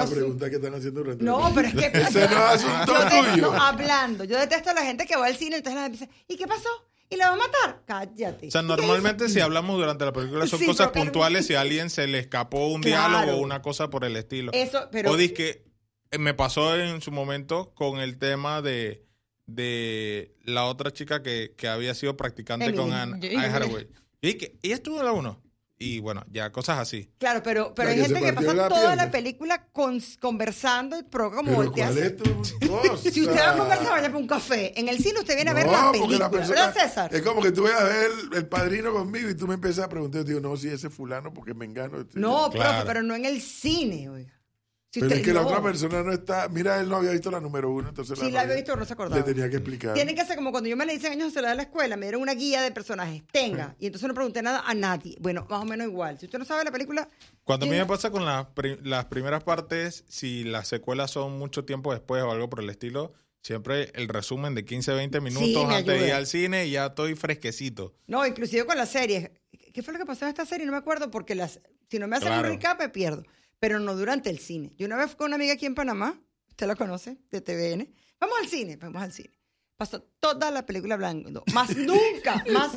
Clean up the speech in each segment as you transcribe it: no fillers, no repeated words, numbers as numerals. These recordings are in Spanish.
la pregunta que están haciendo durante No, pero es que... Ese no es asunto tuyo. Hablando. Yo detesto a la gente que va al cine, entonces la gente dice, ¿y qué pasó? ¿Y la va a matar? Cállate. O sea, normalmente si hablamos durante la película son cosas puntuales, si a alguien se le escapó un diálogo o una cosa por el estilo. Eso, pero... O que me pasó en su momento con el tema de la otra chica que había sido practicante con Anne Hathaway. Y que ella estuvo en la 1. Y bueno, ya cosas así. Claro, pero hay gente que pasa toda la película conversando y como volteas. Si usted va a conversar, vaya para un café. En el cine usted viene a ver la película. ¿Verdad, César? Es como que tú vayas a ver el Padrino conmigo y tú me empiezas a preguntar. Yo digo, no, si ese fulano porque me engano. No, profe, pero no en el cine, oiga. Si pero es que la otra persona no está... Mira, él no había visto la número 1, entonces sí, la había visto, pero no se acordaba. Le tenía que explicar. Tiene que ser como cuando yo me le hice años de soledad de la escuela, me dieron una guía de personajes. Tenga. Y entonces no pregunté nada a nadie. Bueno, más o menos igual. Si usted no sabe la película... Cuando a mí me pasa con las primeras partes, si las secuelas son mucho tiempo después o algo por el estilo, siempre el resumen de 15, 20 minutos antes de ir al cine y ya estoy fresquecito. No, inclusive con las series. ¿Qué fue lo que pasó en esta serie? No me acuerdo porque si no me hacen un recap me pierdo. Pero no durante el cine. Yo una vez fui con una amiga aquí en Panamá, usted la conoce, de TVN. Vamos al cine. Pasó toda la película hablando. Más nunca. Vamos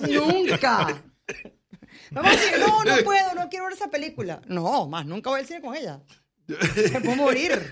al cine. No puedo, no quiero ver esa película. No, más nunca voy al cine con ella. Me puedo morir.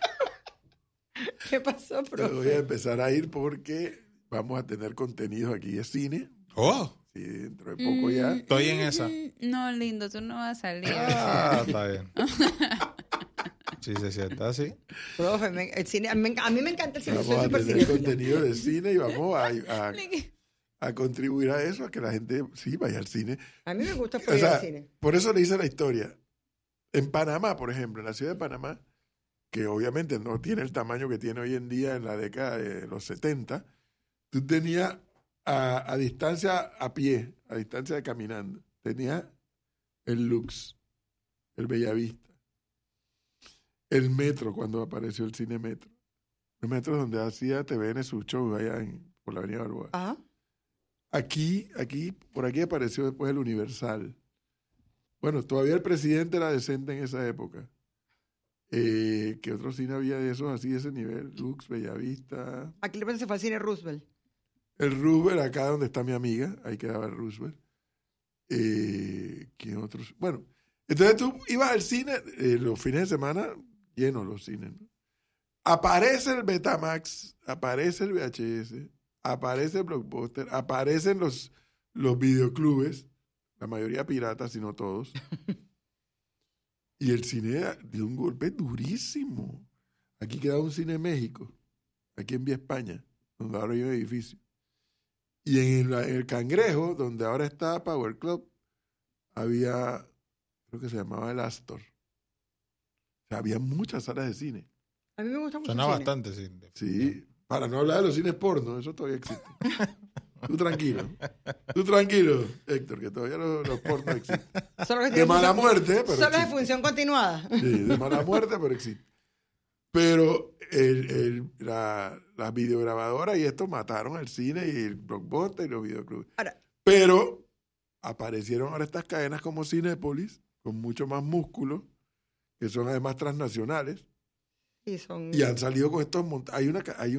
¿Qué pasó, profe? Voy a empezar a ir porque vamos a tener contenido aquí de cine. ¡Oh! Sí, dentro de poco ya. Estoy en esa. No, lindo, tú no vas a salir. Está bien. Sí, se sienta así. Profe, el cine, a mí me encanta el cine. Vamos a tener contenido de cine y vamos a contribuir a eso, a que la gente sí vaya al cine. A mí me gusta ir al cine. Por eso le hice la historia. En Panamá, por ejemplo, en la ciudad de Panamá, que obviamente no tiene el tamaño que tiene hoy en día en la década de los 70, tú tenías a distancia a pie, a distancia de caminando, tenías el Lux, el Bellavista, el Metro, cuando apareció el cine Metro. El Metro es donde hacía TVN su show allá por la Avenida Balboa. Ajá. Por aquí apareció después el Universal. Bueno, todavía el presidente era decente en esa época. ¿Qué otro cine había de esos así, de ese nivel? Lux, Bellavista. Aquí le parece que fue al cine Roosevelt. El Roosevelt, acá donde está mi amiga, ahí quedaba el Roosevelt. ¿Quién otros? Bueno, entonces tú ibas al cine los fines de semana, llenos los cines, ¿no? Aparece el Betamax, aparece el VHS, aparece el Blockbuster, aparecen los videoclubes, la mayoría piratas, si no todos. Y el cine dio un golpe durísimo. Aquí quedaba un Cine México, aquí en Vía España, donde ahora hay un edificio. Y en el Cangrejo, donde ahora está Power Club, había, creo que se llamaba el Astor. O sea, había muchas salas de cine. A mí me gusta mucho. Suena bastante, sí. Sí, para no hablar de los cines porno, eso todavía existe. Tú tranquilo, Héctor, que todavía los pornos existen. De mala muerte, pero solo de función continuada. Sí, de mala muerte, pero existe. Pero las videograbadoras y esto mataron al cine y el Blockbuster y los videoclubs. Pero aparecieron ahora estas cadenas como Cinépolis, con mucho más músculo, que son además transnacionales. Y han salido con estos hay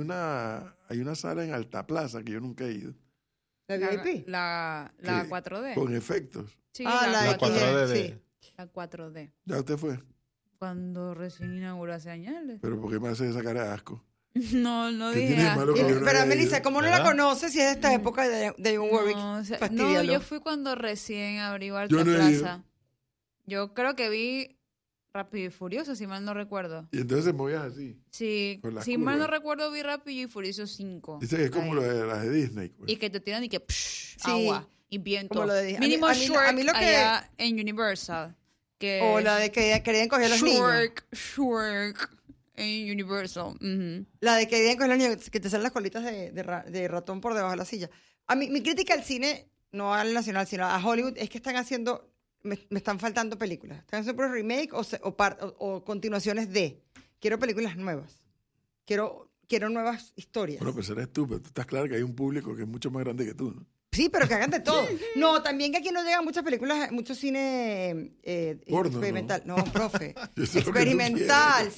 una sala en Alta Plaza que yo nunca he ido. ¿La VIP? La 4D. Con efectos. Sí, la 4D. Sí. La 4D. ¿Ya usted fue? Cuando recién inauguró hace años. ¿Pero por qué me hace esa cara de asco? No dije asco. Pero Melissa, ¿cómo no la conoces si es de esta época de un Warwick? No, yo fui cuando recién abrió Alta Plaza. Yo creo que vi Rápido y Furioso, si mal no recuerdo. Y entonces se movías así. Sí, si mal no recuerdo, vi Rápido y Furioso 5. Dice que es como las de Disney. Pues. Y que te tiran y que agua y viento. Como lo de Disney. Mínimo Shrek allá en Universal. O la de que querían coger a los niños. Shrek en Universal. La de que querían coger a los niños, que te salen las colitas de ratón por debajo de la silla. A mí, mi crítica al cine, no al nacional, sino a Hollywood, es que están haciendo... Me están faltando películas. Están haciendo por remake o continuaciones de. Quiero películas nuevas. Quiero nuevas historias. Bueno, pero eres tú, pero tú estás claro que hay un público que es mucho más grande que tú, ¿no? Sí, pero que hagan de todo. No, también que aquí no llegan muchas películas, mucho cine porno, experimental. No, profe. Eso es experimental,